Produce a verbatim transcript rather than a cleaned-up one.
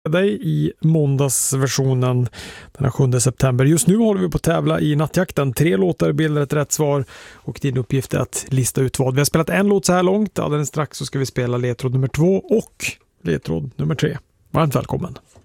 dig i måndagsversionen den sjunde september. Just nu håller vi på att tävla i nattjakten. Tre låtar bildar ett rätt svar och din uppgift är att lista ut vad. Vi har spelat en låt så här långt. Alldeles strax så ska vi spela ledtråd nummer två och ledtråd nummer tre. Varmt välkommen!